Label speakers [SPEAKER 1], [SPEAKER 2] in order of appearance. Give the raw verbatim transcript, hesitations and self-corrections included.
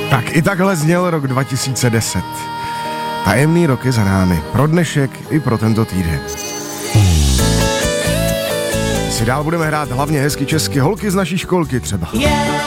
[SPEAKER 1] Tak i takhle zněl rok dva tisíce deset. Tajemný roky za námi. Pro dnešek i pro tento týden. Si dál budeme hrát hlavně hezky česky, holky z naší školky třeba.